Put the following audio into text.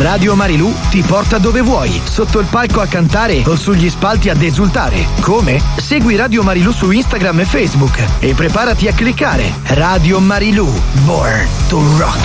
Radio Marilù ti porta dove vuoi, sotto il palco a cantare o sugli spalti ad esultare. Come? Segui Radio Marilù su Instagram e Facebook e preparati a cliccare. Radio Marilù, Born to Rock.